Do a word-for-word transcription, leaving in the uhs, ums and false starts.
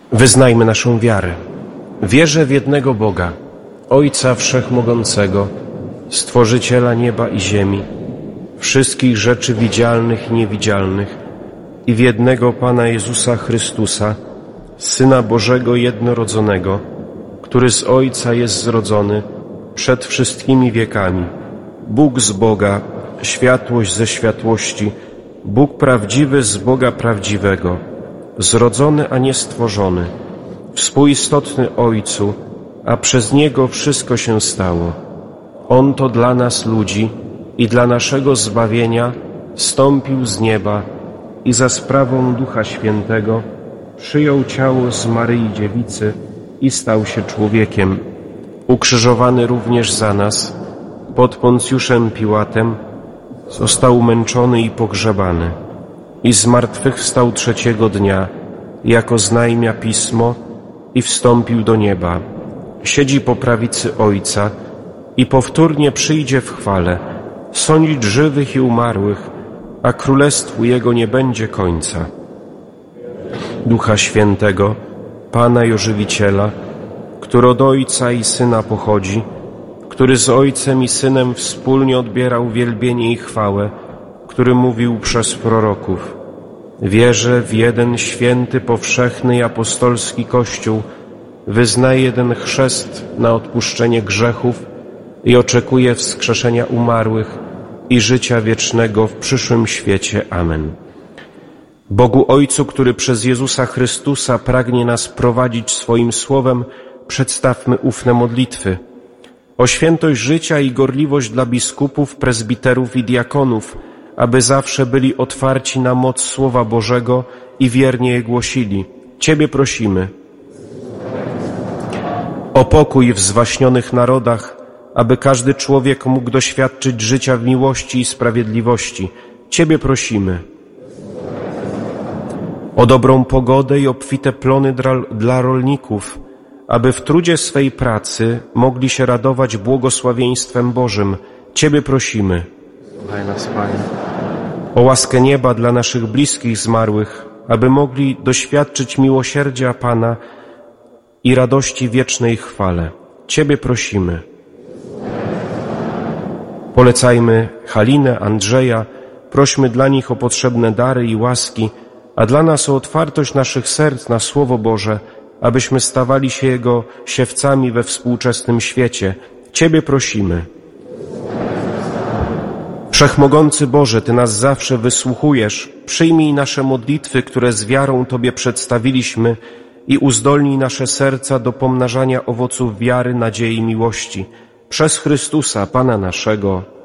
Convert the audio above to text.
Wyznajmy naszą wiarę. Wierzę w jednego Boga, Ojca Wszechmogącego, Stworzyciela nieba i ziemi, wszystkich rzeczy widzialnych i niewidzialnych, i w jednego Pana Jezusa Chrystusa, Syna Bożego jednorodzonego, który z Ojca jest zrodzony przed wszystkimi wiekami, Bóg z Boga, światłość ze światłości, Bóg prawdziwy z Boga prawdziwego, zrodzony, a nie stworzony, współistotny Ojcu, a przez Niego wszystko się stało. On to dla nas ludzi i dla naszego zbawienia zstąpił z nieba i za sprawą Ducha Świętego przyjął ciało z Maryi Dziewicy i stał się człowiekiem, ukrzyżowany również za nas, pod Poncjuszem Piłatem, został męczony i pogrzebany i zmartwychwstał trzeciego dnia, jako oznajmia Pismo, i wstąpił do nieba. Siedzi po prawicy Ojca i powtórnie przyjdzie w chwale, sądzić żywych i umarłych, a królestwu Jego nie będzie końca. Ducha Świętego, Pana i Ożywiciela, który od Ojca i Syna pochodzi, który z Ojcem i Synem wspólnie odbierał wielbienie i chwałę, który mówił przez proroków: wierzę w jeden święty, powszechny i apostolski Kościół, wyznaję jeden chrzest na odpuszczenie grzechów i oczekuję wskrzeszenia umarłych i życia wiecznego w przyszłym świecie. Amen. Bogu Ojcu, który przez Jezusa Chrystusa pragnie nas prowadzić swoim słowem, przedstawmy ufne modlitwy. O świętość życia i gorliwość dla biskupów, prezbiterów i diakonów, aby zawsze byli otwarci na moc Słowa Bożego i wiernie je głosili. Ciebie prosimy. O pokój w zwaśnionych narodach, aby każdy człowiek mógł doświadczyć życia w miłości i sprawiedliwości. Ciebie prosimy. O dobrą pogodę i obfite plony dla rolników, aby w trudzie swej pracy mogli się radować błogosławieństwem Bożym. Ciebie prosimy. Słuchaj nas, Panie. O łaskę nieba dla naszych bliskich zmarłych, aby mogli doświadczyć miłosierdzia Pana i radości wiecznej chwale. Ciebie prosimy. Polecajmy Halinę, Andrzeja, prośmy dla nich o potrzebne dary i łaski, a dla nas o otwartość naszych serc na Słowo Boże, abyśmy stawali się Jego siewcami we współczesnym świecie. Ciebie prosimy. Wszechmogący Boże, Ty nas zawsze wysłuchujesz. Przyjmij nasze modlitwy, które z wiarą Tobie przedstawiliśmy, i uzdolnij nasze serca do pomnażania owoców wiary, nadziei i miłości. Przez Chrystusa, Pana naszego.